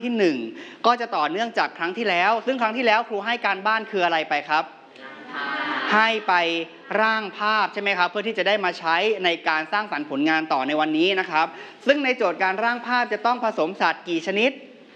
ที่1ก็จะต่อเนื่องจากครั้งที่แล้วซึ่งครั้งที่แล้วครูให้การบ้านคืออะไรไปครับให้ไปร่างภาพใช่ไหมครับเพื่อที่จะได้มาใช้ในการสร้างสรรค์ผลงานต่อในวันนี้นะครับซึ่งในโจทย์การร่างภาพจะต้องผสมสัตว์กี่ชนิด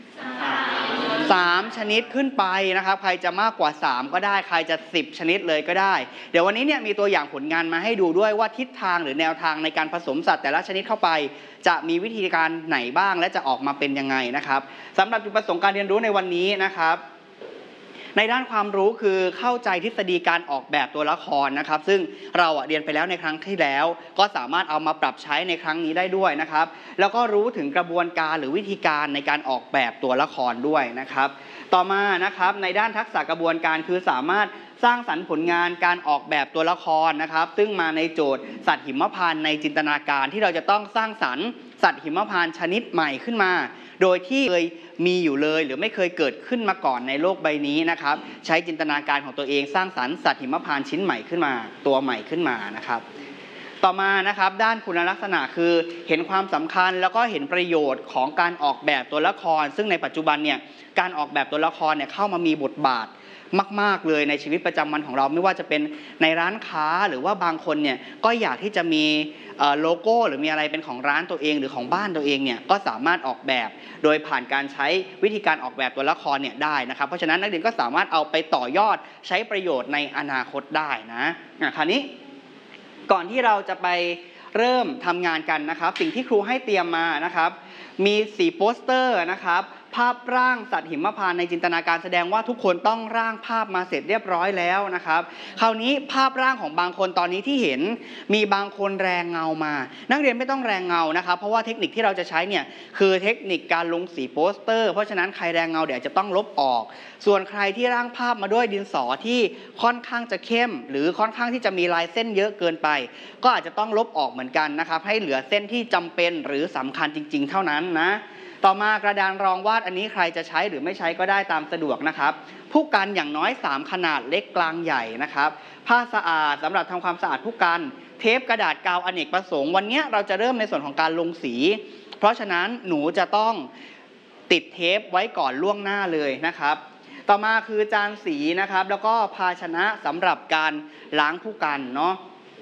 3ชนิดขึ้นไปนะครับใครจะมากกว่า3ก็ได้ใครจะ10ชนิดเลยก็ได้เดี๋ยววันนี้เนี่ยมีตัวอย่างผลงานมาให้ดูด้วยว่าทิศทางหรือแนวทางในการผสมสัตว์แต่ละชนิดเข้าไปจะมีวิธีการไหนบ้างและจะออกมาเป็นยังไงนะครับสำหรับจุดประสงค์การเรียนรู้ในวันนี้นะครับในด้านความรู้คือเข้าใจทฤษฎีการออกแบบตัวละครนะครับซึ่งเราเรียนไปแล้วในครั้งที่แล้วก็สามารถเอามาปรับใช้ในครั้งนี้ได้ด้วยนะครับแล้วก็รู้ถึงกระบวนการหรือวิธีการในการออกแบบตัวละครด้วยนะครับต่อมานะครับในด้านทักษะกระบวนการคือสามารถสร้างสรรค์ผลงานการออกแบบตัวละครนะครับซึ่งมาในโจทย์สัตว์หิมพานต์ในจินตนาการที่เราจะต้องสร้างสรรค์สัตว์หิมพานต์ชนิดใหม่ขึ้นมาโดยที่เคยมีอยู่เลยหรือไม่เคยเกิดขึ้นมาก่อนในโลกใบนี้นะครับใช้จินตนาการของตัวเองสร้างสรรค์สัตว์หิมพานต์ชิ้นใหม่ขึ้นมาตัวใหม่ขึ้นมานะครับต่อมานะครับด้านคุณลักษณะคือเห็นความสำคัญแล้วก็เห็นประโยชน์ของการออกแบบตัวละครซึ่งในปัจจุบันเนี่ยการออกแบบตัวละครเนี่ยเข้ามามีบทบาทมากๆเลยในชีวิตประจำวันของเราไม่ว่าจะเป็นในร้านค้าหรือว่าบางคนเนี่ยก็อยากที่จะมีโลโก้หรือมีอะไรเป็นของร้านตัวเองหรือของบ้านตัวเองเนี่ยก็สามารถออกแบบโดยผ่านการใช้วิธีการออกแบบตัวละครเนี่ยได้นะครับเพราะฉะนั้นนักเรียนก็สามารถเอาไปต่อยอดใช้ประโยชน์ในอนาคตได้นะคราวนี้ก่อนที่เราจะไปเริ่มทำงานกันนะครับสิ่งที่ครูให้เตรียมมานะครับมี4โปสเตอร์นะครับภาพร่างสัตว์หิมพานต์ในจินตนาการแสดงว่าทุกคนต้องร่างภาพมาเสร็จเรียบร้อยแล้วนะครับคราวนี้ภาพร่างของบางคนตอนนี้ที่เห็นมีบางคนแรงเงามานักเรียนไม่ต้องแรงเงานะครับเพราะว่าเทคนิคที่เราจะใช้เนี่ยคือเทคนิคการลงสีโปสเตอร์เพราะฉะนั้นใครแรงเงาเดี๋ยวจะต้องลบออกส่วนใครที่ร่างภาพมาด้วยดินสอที่ค่อนข้างจะเข้มหรือค่อนข้างที่จะมีลายเส้นเยอะเกินไปก็อาจจะต้องลบออกเหมือนกันนะครับให้เหลือเส้นที่จำเป็นหรือสำคัญจริงๆเท่านั้นนะต่อมากระดานรองวาดอันนี้ใครจะใช้หรือไม่ใช้ก็ได้ตามสะดวกนะครับผู้กันอย่างน้อย3ขนาดเล็กกลางใหญ่นะครับผ้าสะอาดสำหรับทำความสะอาดผู้กันเทปกระดาษกาวอเนกประสงค์วันนี้เราจะเริ่มในส่วนของการลงสีเพราะฉะนั้นหนูจะต้องติดเทปไว้ก่อนล่วงหน้าเลยนะครับต่อมาคือจานสีนะครับแล้วก็ภาชนะสำหรับการล้างผู้กันเนาะ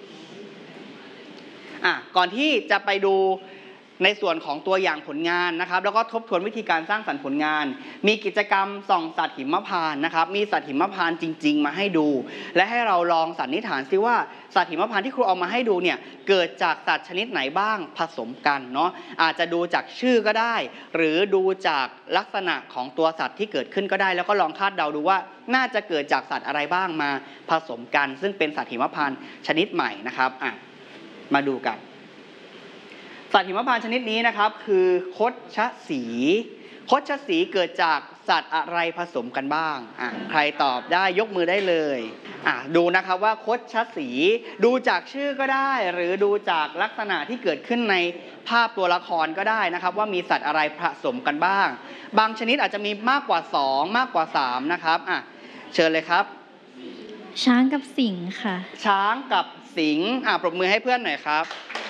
ก่อนที่จะไปดูในส่วนของตัวอย่างผลงานนะครับแล้วก็ทบทวนวิธีการสร้างสรรค์ผลงานมีกิจกรรมส่องสัตว์หิมพานต์นะครับมีสัตว์หิมพานต์จริงๆมาให้ดูและให้เราลองสันนิษฐานซิว่าสัตว์หิมพานต์ที่ครูเอามาให้ดูเนี่ยเกิดจากสัตว์ชนิดไหนบ้างผสมกันเนาะอาจจะดูจากชื่อก็ได้หรือดูจากลักษณะของตัวสัตว์ที่เกิดขึ้นก็ได้แล้วก็ลองคาดเดาดูว่าน่าจะเกิดจากสัตว์อะไรบ้างมาผสมกันซึ่งเป็นสัตว์หิมพานต์ชนิดใหม่นะครับมาดูกันสัตว์หิมพานต์ชนิดนี้นะครับคือคดชะสีคดชะสีเกิดจากสัตว์อะไรผสมกันบ้างใครตอบได้ยกมือได้เลยดูนะครับว่าคดชะสีดูจากชื่อก็ได้หรือดูจากลักษณะที่เกิดขึ้นในภาพตัวละครก็ได้นะครับว่ามีสัตว์อะไรผสมกันบ้างบางชนิดอาจจะมีมากกว่า2มากกว่า3นะครับเชิญเลยครับช้างกับสิงห์ค่ะช้างกับสิงห์ปรบมือให้เพื่อนหน่อยครับ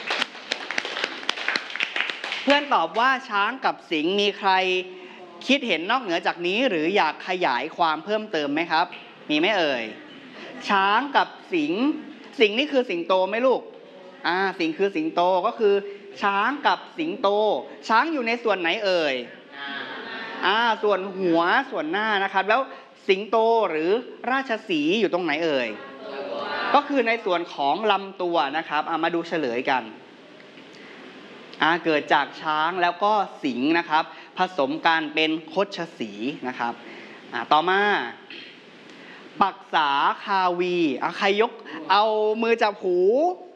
เพื่อนตอบว่าช้างกับสิงห์มีใครคิดเห็นนอกเหนือจากนี้หรืออยากขยายความเพิ่มเติมไหมครับมีไหมเอ่ยช้างกับสิงห์สิงห์นี่คือสิงโตไหมลูกสิงห์คือสิงโตก็คือช้างกับสิงโตช้างอยู่ในส่วนไหนเอ่ยส่วนหัวส่วนหน้านะครับแล้วสิงโตหรือราชสีห์อยู่ตรงไหนเอ่ยก็คือในส่วนของลำตัวนะครับมาดูเฉลยกันเกิดจากช้างแล้วก็สิงห์นะครับผสมกันเป็นคดชะสีนะครับต่อมาปักษาคาวีใครยกเอามือจับหู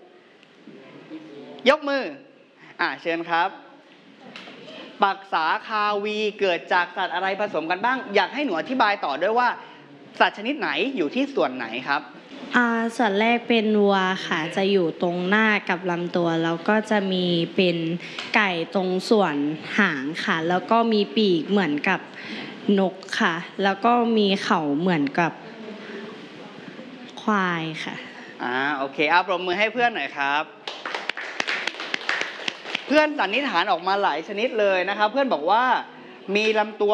ยกมือเชิญครับปักษาคาวีเกิดจากสัตว์อะไรผสมกันบ้างอยากให้หนูอธิบายต่อด้วยว่าสัตว์ชนิดไหนอยู่ที่ส่วนไหนครับส่วนแรกเป็นวัวค่ะจะอยู่ตรงหน้ากับลำตัวแล้วก็จะมีเป็นไก่ตรงส่วนหางค่ะแล้วก็มีปีกเหมือนกับนกค่ะแล้วก็มีเขาเหมือนกับควายค่ะโอเคปรบมือให้เพื่อนหน่อยครับเพื่อนสันนิษฐานออกมาหลายชนิดเลยนะครับเพื่อนบอกว่ามีลำตัว